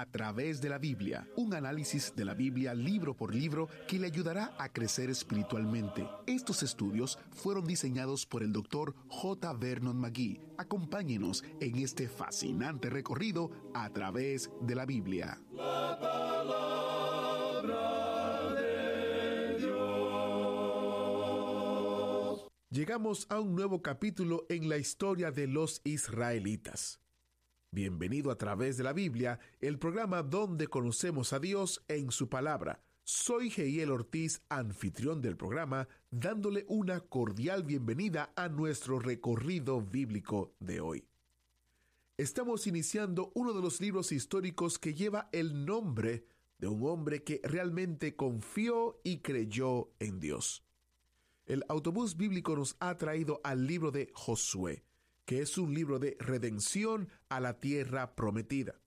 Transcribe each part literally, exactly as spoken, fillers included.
A través de la Biblia, un análisis de la Biblia libro por libro que le ayudará a crecer espiritualmente. Estos estudios fueron diseñados por el doctor J. Vernon McGee. Acompáñenos en este fascinante recorrido a través de la Biblia. La palabra de Dios. Llegamos a un nuevo capítulo en la historia de los israelitas. Bienvenido a través de la Biblia, el programa donde conocemos a Dios en su palabra. Soy Geiel Ortiz, anfitrión del programa, dándole una cordial bienvenida a nuestro recorrido bíblico de hoy. Estamos iniciando uno de los libros históricos que lleva el nombre de un hombre que realmente confió y creyó en Dios. El autobús bíblico nos ha traído al libro de Josué, que es un libro de redención a la tierra prometida.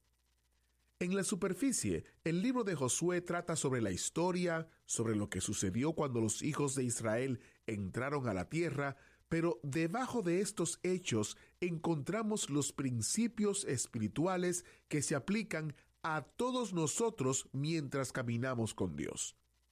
En la superficie, el libro de Josué trata sobre la historia, sobre lo que sucedió cuando los hijos de Israel entraron a la tierra, pero debajo de estos hechos encontramos los principios espirituales que se aplican a todos nosotros mientras caminamos con Dios.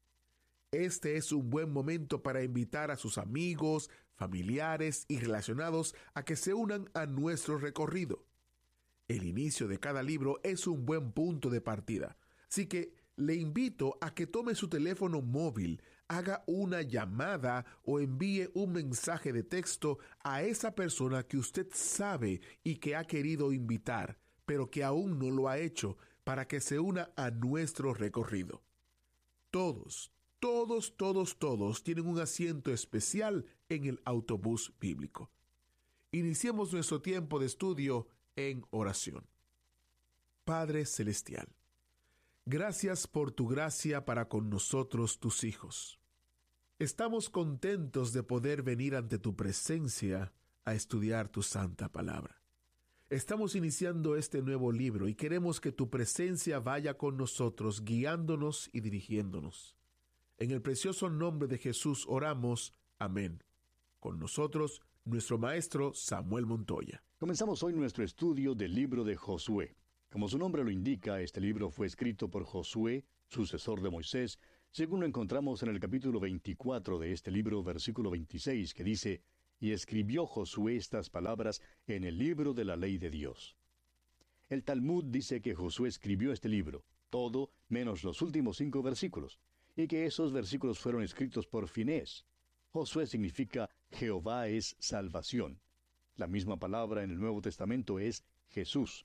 Este es un buen momento para invitar a sus amigos, familiares y relacionados a que se unan a nuestro recorrido. El inicio de cada libro es un buen punto de partida, así que le invito a que tome su teléfono móvil, haga una llamada o envíe un mensaje de texto a esa persona que usted sabe y que ha querido invitar, pero que aún no lo ha hecho, para que se una a nuestro recorrido. Todos, Todos, todos, todos tienen un asiento especial en el autobús bíblico. Iniciemos nuestro tiempo de estudio en oración. Padre Celestial, gracias por tu gracia para con nosotros, tus hijos. Estamos contentos de poder venir ante tu presencia a estudiar tu santa palabra. Estamos iniciando este nuevo libro y queremos que tu presencia vaya con nosotros, guiándonos y dirigiéndonos. En el precioso nombre de Jesús oramos. Amén. Con nosotros, nuestro maestro Samuel Montoya. Comenzamos hoy nuestro estudio del libro de Josué. Como su nombre lo indica, este libro fue escrito por Josué, sucesor de Moisés, según lo encontramos en el capítulo veinticuatro de este libro, versículo veintiséis, que dice: «Y escribió Josué estas palabras en el libro de la ley de Dios». El Talmud dice que Josué escribió este libro, todo menos los últimos cinco versículos, y que esos versículos fueron escritos por Finés. Josué significa Jehová es salvación. La misma palabra en el Nuevo Testamento es Jesús.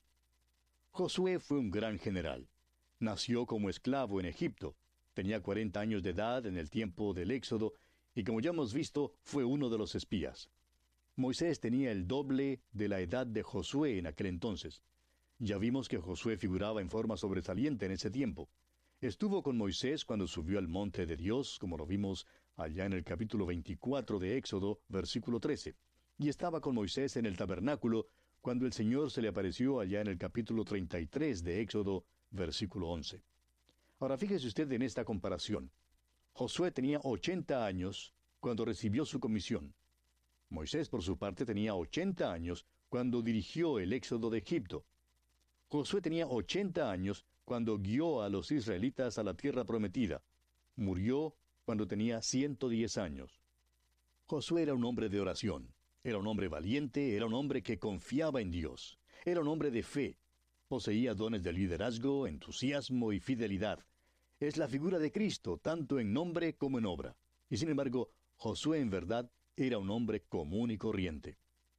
Josué fue un gran general. Nació como esclavo en Egipto. Tenía cuarenta años de edad en el tiempo del Éxodo, y como ya hemos visto, fue uno de los espías. Moisés tenía el doble de la edad de Josué en aquel entonces. Ya vimos que Josué figuraba en forma sobresaliente en ese tiempo. Estuvo con Moisés cuando subió al monte de Dios, como lo vimos allá en el capítulo veinticuatro de Éxodo, versículo trece. Y estaba con Moisés en el tabernáculo, cuando el Señor se le apareció allá en el capítulo treinta y tres de Éxodo, versículo once. Ahora fíjese usted en esta comparación. Josué tenía ochenta años cuando recibió su comisión. Moisés, por su parte, tenía ochenta años cuando dirigió el éxodo de Egipto. Josué tenía ochenta años cuando guió a los israelitas a la tierra prometida. Murió cuando tenía ciento diez años. Josué era un hombre de oración. Era un hombre valiente, era un hombre que confiaba en Dios. Era un hombre de fe. Poseía dones de liderazgo, entusiasmo y fidelidad. Es la figura de Cristo, tanto en nombre como en obra. Y sin embargo, Josué en verdad era un hombre común y corriente.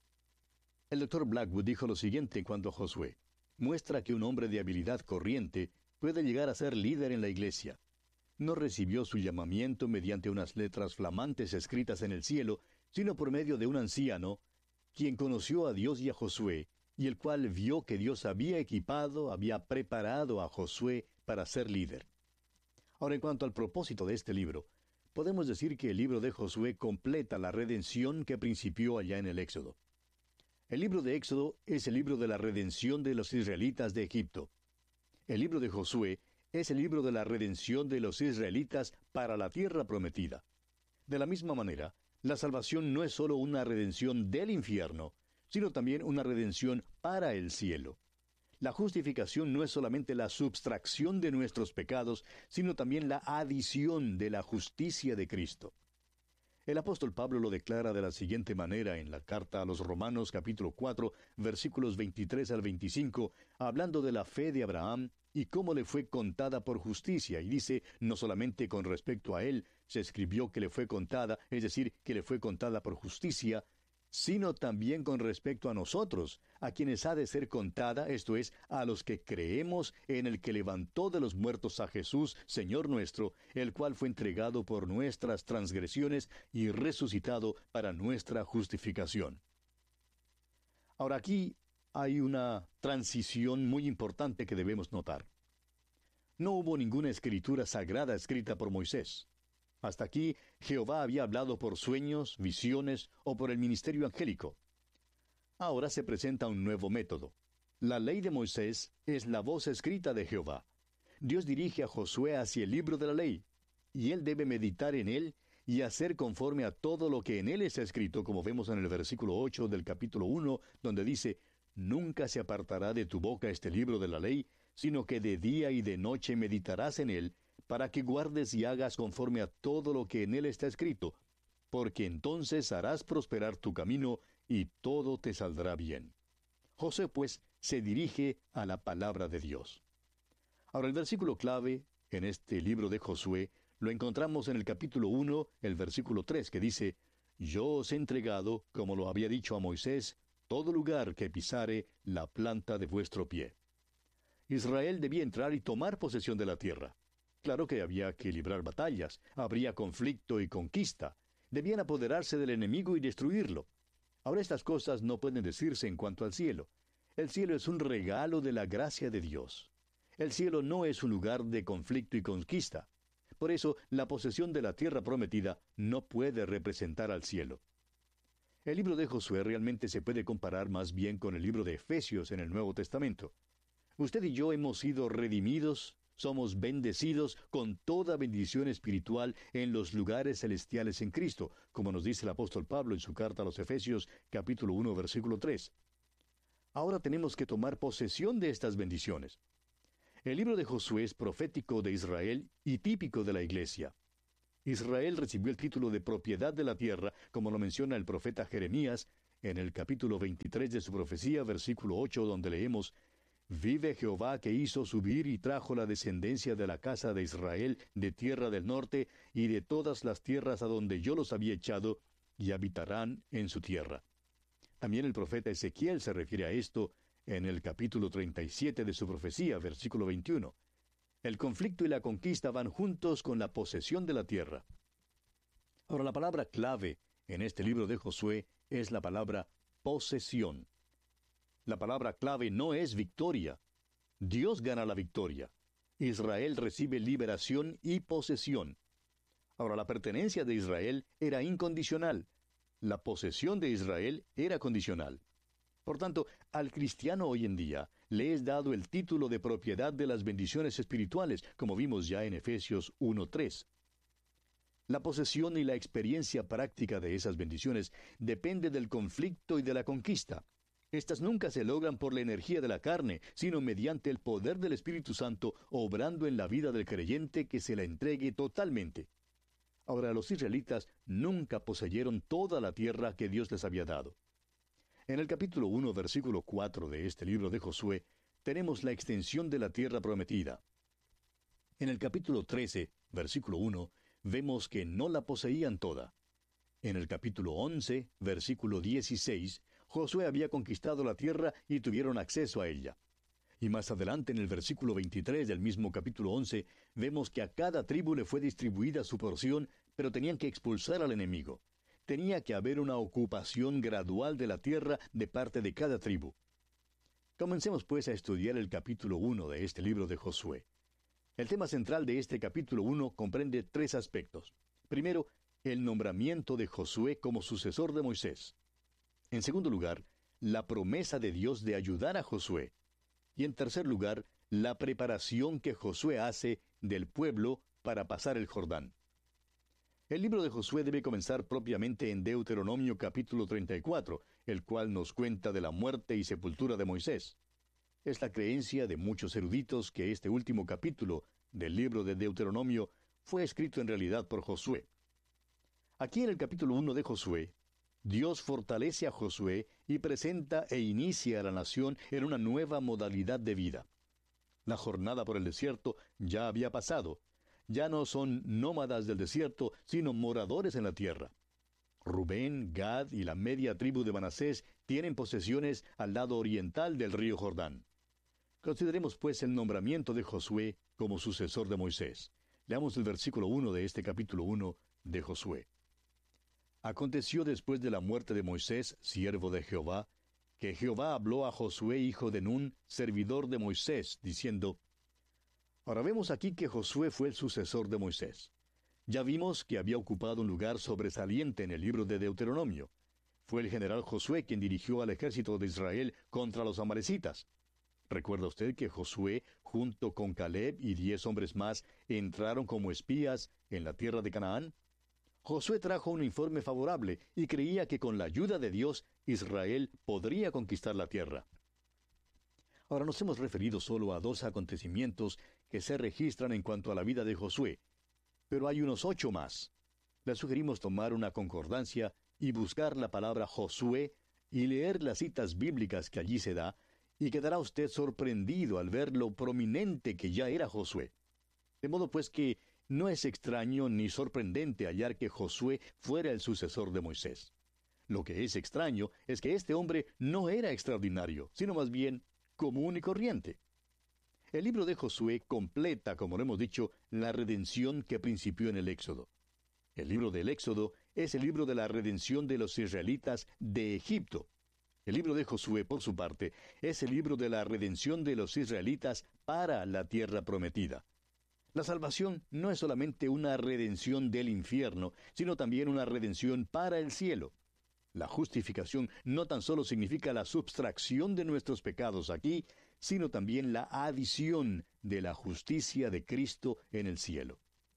El doctor Blackwood dijo lo siguiente en cuanto a Josué: muestra que un hombre de habilidad corriente puede llegar a ser líder en la iglesia. No recibió su llamamiento mediante unas letras flamantes escritas en el cielo, sino por medio de un anciano, quien conoció a Dios y a Josué, y el cual vio que Dios había equipado, había preparado a Josué para ser líder. Ahora, en cuanto al propósito de este libro, podemos decir que el libro de Josué completa la redención que principió allá en el Éxodo. El libro de Éxodo es el libro de la redención de los israelitas de Egipto. El libro de Josué es el libro de la redención de los israelitas para la tierra prometida. De la misma manera, la salvación no es solo una redención del infierno, sino también una redención para el cielo. La justificación no es solamente la subtracción de nuestros pecados, sino también la adición de la justicia de Cristo. El apóstol Pablo lo declara de la siguiente manera en la carta a los Romanos capítulo cuatro, versículos veintitrés al veinticinco, hablando de la fe de Abraham y cómo le fue contada por justicia, y dice, no solamente con respecto a él se escribió que le fue contada, es decir, que le fue contada por justicia, sino también con respecto a nosotros, a quienes ha de ser contada, esto es, a los que creemos en el que levantó de los muertos a Jesús, Señor nuestro, el cual fue entregado por nuestras transgresiones y resucitado para nuestra justificación. Ahora aquí hay una transición muy importante que debemos notar. No hubo ninguna escritura sagrada escrita por Moisés. Hasta aquí, Jehová había hablado por sueños, visiones o por el ministerio angélico. Ahora se presenta un nuevo método. La ley de Moisés es la voz escrita de Jehová. Dios dirige a Josué hacia el libro de la ley, y él debe meditar en él y hacer conforme a todo lo que en él está escrito, como vemos en el versículo ocho del capítulo uno, donde dice, «Nunca se apartará de tu boca este libro de la ley, sino que de día y de noche meditarás en él, para que guardes y hagas conforme a todo lo que en él está escrito, porque entonces harás prosperar tu camino y todo te saldrá bien». Josué, pues, se dirige a la palabra de Dios. Ahora, el versículo clave en este libro de Josué lo encontramos en el capítulo uno, el versículo tres, que dice, «Yo os he entregado, como lo había dicho a Moisés, todo lugar que pisare la planta de vuestro pie». Israel debía entrar y tomar posesión de la tierra. Claro que había que librar batallas, habría conflicto y conquista. Debían apoderarse del enemigo y destruirlo. Ahora estas cosas no pueden decirse en cuanto al cielo. El cielo es un regalo de la gracia de Dios. El cielo no es un lugar de conflicto y conquista. Por eso, la posesión de la tierra prometida no puede representar al cielo. El libro de Josué realmente se puede comparar más bien con el libro de Efesios en el Nuevo Testamento. Usted y yo hemos sido redimidos, somos bendecidos con toda bendición espiritual en los lugares celestiales en Cristo, como nos dice el apóstol Pablo en su carta a los Efesios, capítulo uno, versículo tres. Ahora tenemos que tomar posesión de estas bendiciones. El libro de Josué es profético de Israel y típico de la iglesia. Israel recibió el título de propiedad de la tierra, como lo menciona el profeta Jeremías en el capítulo veintitrés de su profecía, versículo ocho, donde leemos, «Vive Jehová que hizo subir y trajo la descendencia de la casa de Israel de tierra del norte y de todas las tierras a donde yo los había echado, y habitarán en su tierra». También el profeta Ezequiel se refiere a esto en el capítulo treinta y siete de su profecía, versículo veintiuno. El conflicto y la conquista van juntos con la posesión de la tierra. Ahora, la palabra clave en este libro de Josué es la palabra posesión. La palabra clave no es victoria. Dios gana la victoria. Israel recibe liberación y posesión. Ahora, la pertenencia de Israel era incondicional. La posesión de Israel era condicional. Por tanto, al cristiano hoy en día le es dado el título de propiedad de las bendiciones espirituales, como vimos ya en Efesios uno tres. La posesión y la experiencia práctica de esas bendiciones depende del conflicto y de la conquista. Estas nunca se logran por la energía de la carne, sino mediante el poder del Espíritu Santo obrando en la vida del creyente que se la entregue totalmente. Ahora, los israelitas nunca poseyeron toda la tierra que Dios les había dado. En el capítulo uno, versículo cuatro de este libro de Josué, tenemos la extensión de la tierra prometida. En el capítulo trece, versículo uno, vemos que no la poseían toda. En el capítulo once, versículo dieciséis, Josué había conquistado la tierra y tuvieron acceso a ella. Y más adelante, en el versículo veintitrés del mismo capítulo once, vemos que a cada tribu le fue distribuida su porción, pero tenían que expulsar al enemigo. Tenía que haber una ocupación gradual de la tierra de parte de cada tribu. Comencemos pues a estudiar el capítulo uno de este libro de Josué. El tema central de este capítulo uno comprende tres aspectos. Primero, el nombramiento de Josué como sucesor de Moisés. En segundo lugar, la promesa de Dios de ayudar a Josué. Y en tercer lugar, la preparación que Josué hace del pueblo para pasar el Jordán. El libro de Josué debe comenzar propiamente en Deuteronomio capítulo treinta y cuatro, el cual nos cuenta de la muerte y sepultura de Moisés. Es la creencia de muchos eruditos que este último capítulo del libro de Deuteronomio fue escrito en realidad por Josué. Aquí en el capítulo uno de Josué, Dios fortalece a Josué y presenta e inicia a la nación en una nueva modalidad de vida. La jornada por el desierto ya había pasado. Ya no son nómadas del desierto, sino moradores en la tierra. Rubén, Gad y la media tribu de Manasés tienen posesiones al lado oriental del río Jordán. Consideremos pues el nombramiento de Josué como sucesor de Moisés. Leamos el versículo uno de este capítulo uno de Josué. Aconteció después de la muerte de Moisés, siervo de Jehová, que Jehová habló a Josué hijo de Nun, servidor de Moisés, diciendo: Ahora vemos aquí que Josué fue el sucesor de Moisés. Ya vimos que había ocupado un lugar sobresaliente en el libro de Deuteronomio. Fue el general Josué quien dirigió al ejército de Israel contra los amalecitas. ¿Recuerda usted que Josué, junto con Caleb y diez hombres más, entraron como espías en la tierra de Canaán? Josué trajo un informe favorable y creía que con la ayuda de Dios, Israel podría conquistar la tierra. Ahora nos hemos referido solo a dos acontecimientos que se registran en cuanto a la vida de Josué, pero hay unos ocho más. Le sugerimos tomar una concordancia y buscar la palabra Josué y leer las citas bíblicas que allí se da, y quedará usted sorprendido al ver lo prominente que ya era Josué. De modo pues que no es extraño ni sorprendente hallar que Josué fuera el sucesor de Moisés. Lo que es extraño es que este hombre no era extraordinario, sino más bien común y corriente. El libro de Josué completa, como lo hemos dicho, la redención que principió en el Éxodo. El libro del Éxodo es el libro de la redención de los israelitas de Egipto. El libro de Josué, por su parte, es el libro de la redención de los israelitas para la tierra prometida. La salvación no es solamente una redención del infierno, sino también una redención para el cielo. La justificación no tan solo significa la subtracción de nuestros pecados aquí, sino también la adición de la justicia de Cristo en el cielo.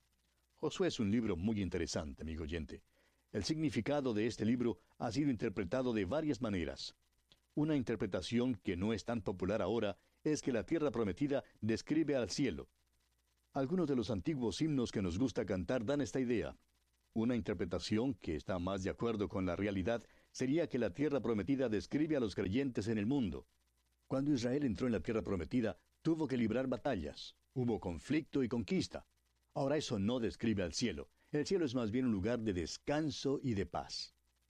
Josué es un libro muy interesante, amigo oyente. El significado de este libro ha sido interpretado de varias maneras. Una interpretación que no es tan popular ahora es que la tierra prometida describe al cielo. Algunos de los antiguos himnos que nos gusta cantar dan esta idea. Una interpretación que está más de acuerdo con la realidad sería que la tierra prometida describe a los creyentes en el mundo. Cuando Israel entró en la tierra prometida, tuvo que librar batallas. Hubo conflicto y conquista. Ahora eso no describe al cielo. El cielo es más bien un lugar de descanso y de paz.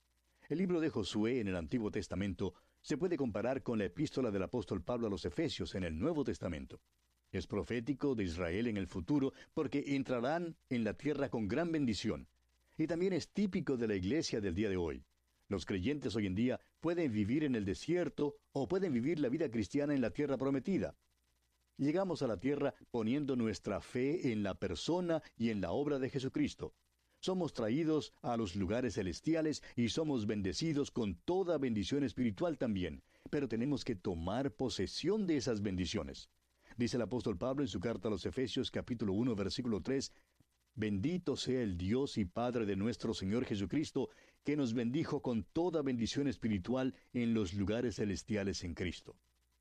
El libro de Josué en el Antiguo Testamento se puede comparar con la epístola del apóstol Pablo a los Efesios en el Nuevo Testamento. Es profético de Israel en el futuro porque entrarán en la tierra con gran bendición. Y también es típico de la iglesia del día de hoy. Los creyentes hoy en día pueden vivir en el desierto o pueden vivir la vida cristiana en la tierra prometida. Llegamos a la tierra poniendo nuestra fe en la persona y en la obra de Jesucristo. Somos traídos a los lugares celestiales y somos bendecidos con toda bendición espiritual también, pero tenemos que tomar posesión de esas bendiciones. Dice el apóstol Pablo en su carta a los Efesios capítulo uno versículo tres, Bendito sea el Dios y Padre de nuestro Señor Jesucristo, que nos bendijo con toda bendición espiritual en los lugares celestiales en Cristo.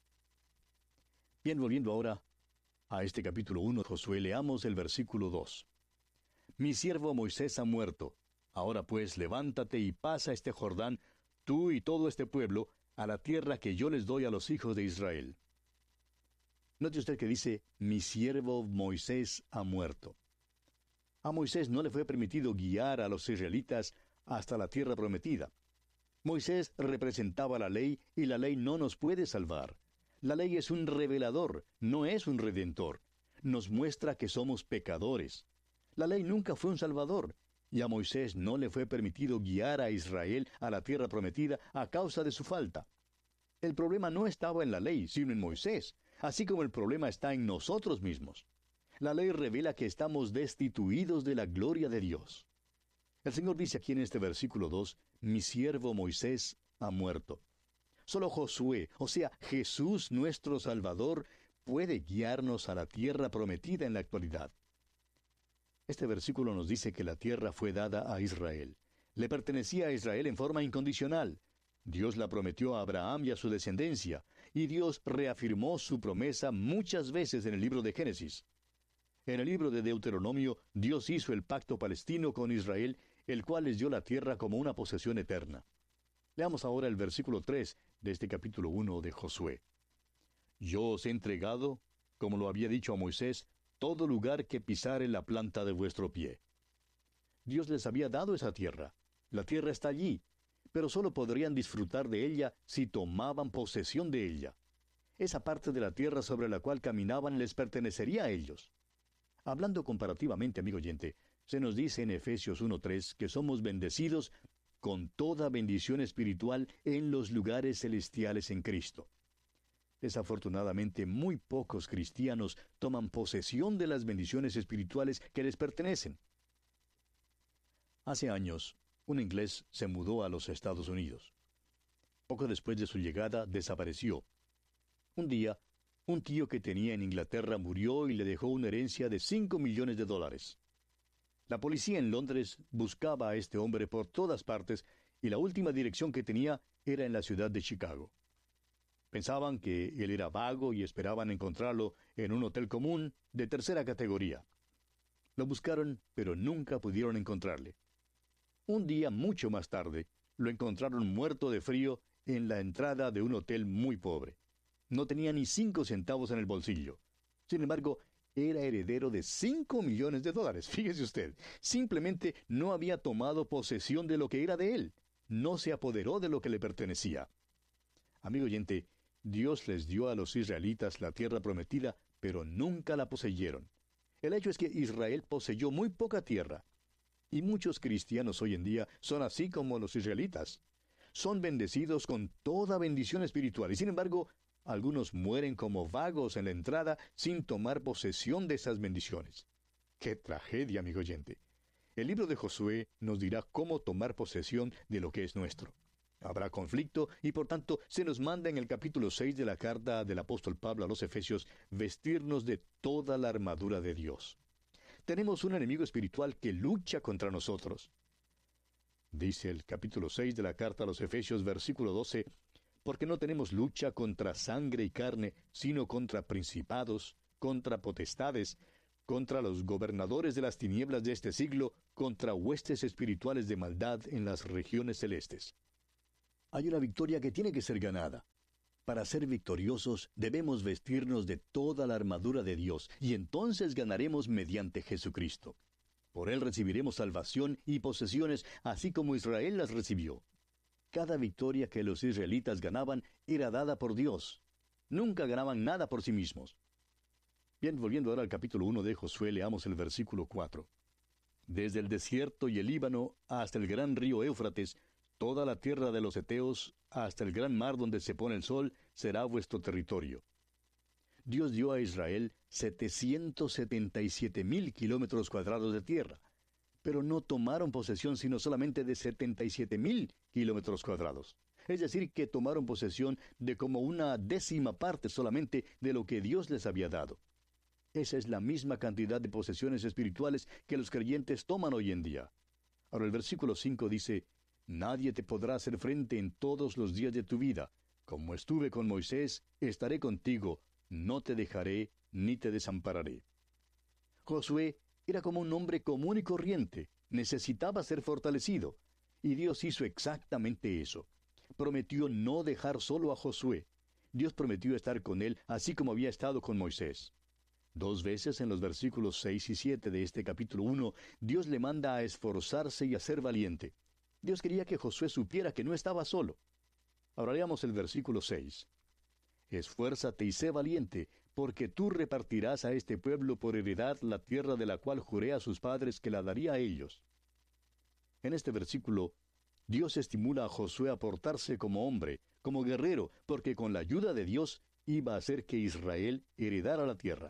Bien, volviendo ahora a este capítulo uno de Josué, leamos el versículo dos. Mi siervo Moisés ha muerto. Ahora pues, levántate y pasa este Jordán, tú y todo este pueblo, a la tierra que yo les doy a los hijos de Israel. Note usted que dice, mi siervo Moisés ha muerto. A Moisés no le fue permitido guiar a los israelitas hasta la tierra prometida. Moisés representaba la ley y la ley no nos puede salvar. La ley es un revelador, no es un redentor. Nos muestra que somos pecadores. La ley nunca fue un salvador, y a Moisés no le fue permitido guiar a Israel a la tierra prometida a causa de su falta. El problema no estaba en la ley, sino en Moisés, así como el problema está en nosotros mismos. La ley revela que estamos destituidos de la gloria de Dios. El Señor dice aquí en este versículo dos, mi siervo Moisés ha muerto. Solo Josué, o sea, Jesús nuestro Salvador, puede guiarnos a la tierra prometida en la actualidad. Este versículo nos dice que la tierra fue dada a Israel. Le pertenecía a Israel en forma incondicional. Dios la prometió a Abraham y a su descendencia, y Dios reafirmó su promesa muchas veces en el libro de Génesis. En el libro de Deuteronomio, Dios hizo el pacto palestino con Israel, el cual les dio la tierra como una posesión eterna. Leamos ahora el versículo tres de este capítulo uno de Josué. Yo os he entregado, como lo había dicho a Moisés, todo lugar que pisare la planta de vuestro pie. Dios les había dado esa tierra. La tierra está allí, pero solo podrían disfrutar de ella si tomaban posesión de ella. Esa parte de la tierra sobre la cual caminaban les pertenecería a ellos. Hablando comparativamente, amigo oyente, se nos dice en Efesios uno tres que somos bendecidos con toda bendición espiritual en los lugares celestiales en Cristo. Desafortunadamente, muy pocos cristianos toman posesión de las bendiciones espirituales que les pertenecen. Hace años, un inglés se mudó a los Estados Unidos. Poco después de su llegada, desapareció. Un día, un tío que tenía en Inglaterra murió y le dejó una herencia de cinco millones de dólares. La policía en Londres buscaba a este hombre por todas partes y la última dirección que tenía era en la ciudad de Chicago. Pensaban que él era vago y esperaban encontrarlo en un hotel común de tercera categoría. Lo buscaron, pero nunca pudieron encontrarle. Un día mucho más tarde, lo encontraron muerto de frío en la entrada de un hotel muy pobre. No tenía ni cinco centavos en el bolsillo. Sin embargo, era heredero de cinco millones de dólares. Fíjese usted, simplemente no había tomado posesión de lo que era de él. No se apoderó de lo que le pertenecía. Amigo oyente, Dios les dio a los israelitas la tierra prometida, pero nunca la poseyeron. El hecho es que Israel poseyó muy poca tierra. Y muchos cristianos hoy en día son así como los israelitas. Son bendecidos con toda bendición espiritual y sin embargo, algunos mueren como vagos en la entrada sin tomar posesión de esas bendiciones. ¡Qué tragedia, amigo oyente! El libro de Josué nos dirá cómo tomar posesión de lo que es nuestro. Habrá conflicto y por tanto se nos manda en el capítulo seis de la carta del apóstol Pablo a los Efesios vestirnos de toda la armadura de Dios. Tenemos un enemigo espiritual que lucha contra nosotros. Dice el capítulo seis de la carta a los Efesios, versículo doce, porque no tenemos lucha contra sangre y carne, sino contra principados, contra potestades, contra los gobernadores de las tinieblas de este siglo, contra huestes espirituales de maldad en las regiones celestes. Hay una victoria que tiene que ser ganada. Para ser victoriosos debemos vestirnos de toda la armadura de Dios, y entonces ganaremos mediante Jesucristo. Por Él recibiremos salvación y posesiones, así como Israel las recibió. Cada victoria que los israelitas ganaban era dada por Dios. Nunca ganaban nada por sí mismos. Bien, volviendo ahora al capítulo uno de Josué, leamos el versículo cuatro. Desde el desierto y el Líbano hasta el gran río Éufrates, toda la tierra de los heteos, hasta el gran mar donde se pone el sol, será vuestro territorio. Dios dio a Israel setecientos setenta y siete mil kilómetros cuadrados de tierra, pero no tomaron posesión sino solamente de setenta y siete mil kilómetros cuadrados. Es decir, que tomaron posesión de como una décima parte solamente de lo que Dios les había dado. Esa es la misma cantidad de posesiones espirituales que los creyentes toman hoy en día. Ahora el versículo cinco dice, nadie te podrá hacer frente en todos los días de tu vida. Como estuve con Moisés, estaré contigo, no te dejaré ni te desampararé. Josué era como un hombre común y corriente, necesitaba ser fortalecido, y Dios hizo exactamente eso. Prometió no dejar solo a Josué. Dios prometió estar con él, así como había estado con Moisés. Dos veces en los versículos seis y siete de este capítulo uno, Dios le manda a esforzarse y a ser valiente. Dios quería que Josué supiera que no estaba solo. Ahora leamos el versículo seis. Esfuérzate y sé valiente, porque tú repartirás a este pueblo por heredad la tierra de la cual juré a sus padres que la daría a ellos. En este versículo, Dios estimula a Josué a portarse como hombre, como guerrero, porque con la ayuda de Dios iba a hacer que Israel heredara la tierra.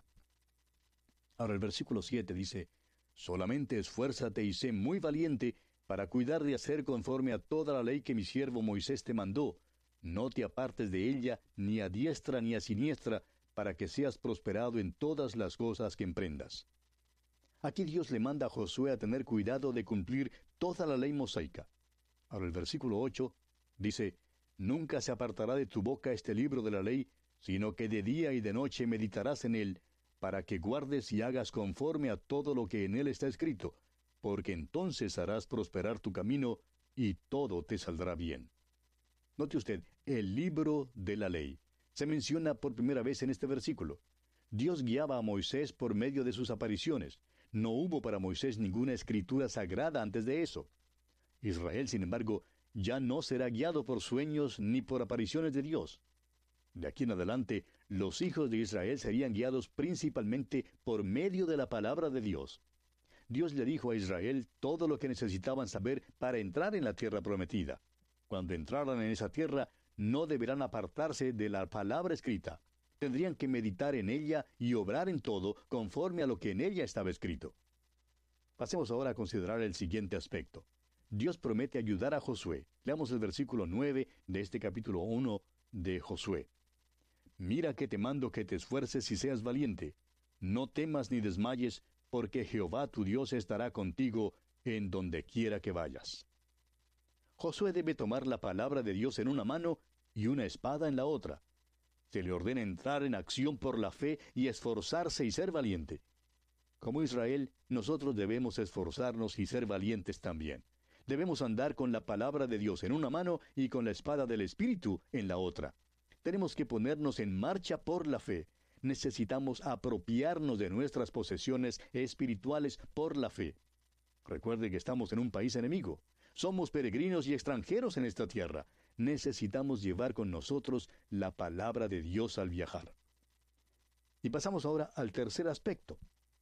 Ahora el versículo siete dice, solamente esfuérzate y sé muy valiente para cuidar de hacer conforme a toda la ley que mi siervo Moisés te mandó. No te apartes de ella, ni a diestra ni a siniestra, para que seas prosperado en todas las cosas que emprendas. Aquí Dios le manda a Josué a tener cuidado de cumplir toda la ley mosaica. Ahora el versículo ocho dice, Nunca se apartará de tu boca este libro de la ley, sino que de día y de noche meditarás en él, para que guardes y hagas conforme a todo lo que en él está escrito, porque entonces harás prosperar tu camino, y todo te saldrá bien. Note usted, el libro de la ley se menciona por primera vez en este versículo. Dios guiaba a Moisés por medio de sus apariciones. No hubo para Moisés ninguna escritura sagrada antes de eso. Israel, sin embargo, ya no será guiado por sueños ni por apariciones de Dios. De aquí en adelante, los hijos de Israel serían guiados principalmente por medio de la palabra de Dios. Dios le dijo a Israel todo lo que necesitaban saber para entrar en la tierra prometida. Cuando entraran en esa tierra, no deberán apartarse de la palabra escrita. Tendrían que meditar en ella y obrar en todo conforme a lo que en ella estaba escrito. Pasemos ahora a considerar el siguiente aspecto. Dios promete ayudar a Josué. Leamos el versículo nueve de este capítulo uno de Josué. Mira que te mando que te esfuerces y seas valiente. No temas ni desmayes, porque Jehová tu Dios estará contigo en donde quiera que vayas. Josué debe tomar la palabra de Dios en una mano y una espada en la otra. Se le ordena entrar en acción por la fe y esforzarse y ser valiente. Como Israel, nosotros debemos esforzarnos y ser valientes también. Debemos andar con la palabra de Dios en una mano y con la espada del Espíritu en la otra. Tenemos que ponernos en marcha por la fe. Necesitamos apropiarnos de nuestras posesiones espirituales por la fe. Recuerde que estamos en un país enemigo. Somos peregrinos y extranjeros en esta tierra. Necesitamos llevar con nosotros la palabra de Dios al viajar. Y pasamos ahora al tercer aspecto.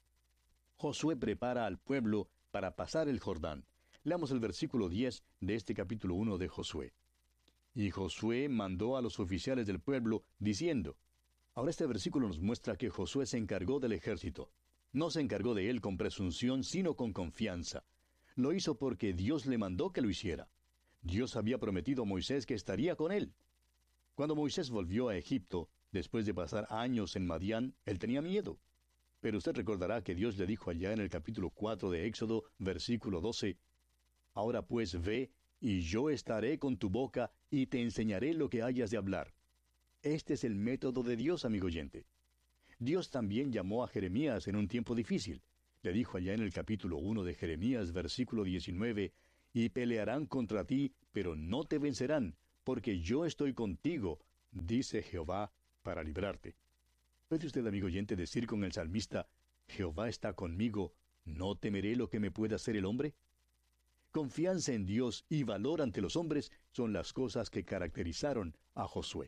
Josué prepara al pueblo para pasar el Jordán. Leamos el versículo diez de este capítulo uno de Josué. Y Josué mandó a los oficiales del pueblo, diciendo... Ahora este versículo nos muestra que Josué se encargó del ejército. No se encargó de él con presunción, sino con confianza. Lo hizo porque Dios le mandó que lo hiciera. Dios había prometido a Moisés que estaría con él. Cuando Moisés volvió a Egipto, después de pasar años en Madián, él tenía miedo. Pero usted recordará que Dios le dijo allá en el capítulo cuatro de Éxodo, versículo doce, Ahora pues ve, y yo estaré con tu boca, y te enseñaré lo que hayas de hablar. Este es el método de Dios, amigo oyente. Dios también llamó a Jeremías en un tiempo difícil. Le dijo allá en el capítulo uno de Jeremías, versículo diecinueve, y pelearán contra ti, pero no te vencerán, porque yo estoy contigo, dice Jehová, para librarte. ¿Puede usted, amigo oyente, decir con el salmista, Jehová está conmigo, no temeré lo que me pueda hacer el hombre? Confianza en Dios y valor ante los hombres son las cosas que caracterizaron a Josué.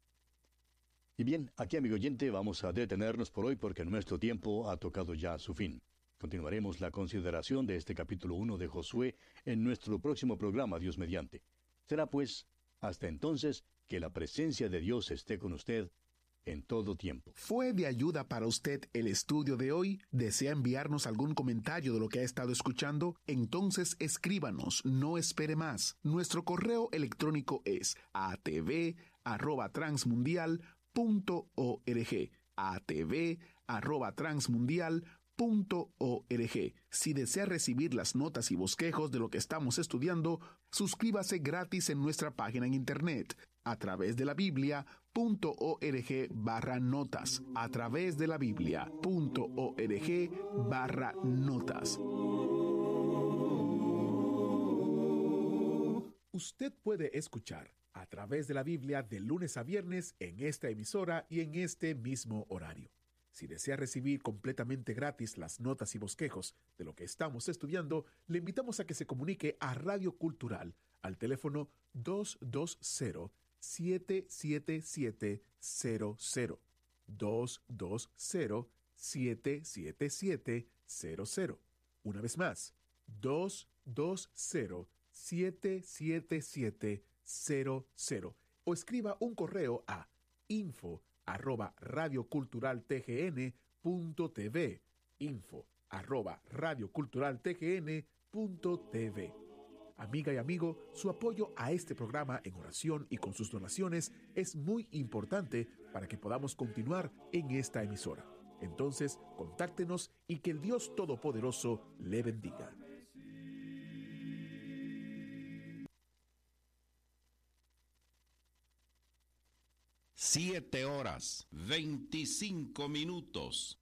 Y bien, aquí, amigo oyente, vamos a detenernos por hoy porque nuestro tiempo ha tocado ya su fin. Continuaremos la consideración de este capítulo uno de Josué en nuestro próximo programa, Dios mediante. Será pues, hasta entonces, que la presencia de Dios esté con usted en todo tiempo. ¿Fue de ayuda para usted el estudio de hoy? ¿Desea enviarnos algún comentario de lo que ha estado escuchando? Entonces escríbanos, no espere más. Nuestro correo electrónico es a t v arroba transmundial punto org. a t v arroba transmundial punto org. Si desea recibir las notas y bosquejos de lo que estamos estudiando, suscríbase gratis en nuestra página en internet a través de la Biblia punto org barra notas. A través de la Biblia punto org barra notas. Usted puede escuchar a través de la Biblia de lunes a viernes en esta emisora y en este mismo horario. Si desea recibir completamente gratis las notas y bosquejos de lo que estamos estudiando, le invitamos a que se comunique a Radio Cultural al teléfono dos dos cero, siete siete siete, cero cero. dos dos cero, siete siete siete, cero cero. Una vez más, dos dos cero, siete siete siete, cero cero. O escriba un correo a info arroba radioculturaltgn punto tv, info arroba radioculturaltgn punto tv. Amiga y amigo, su apoyo a este programa en oración y con sus donaciones es muy importante para que podamos continuar en esta emisora. Entonces, contáctenos y que el Dios Todopoderoso le bendiga. siete horas, veinticinco minutos.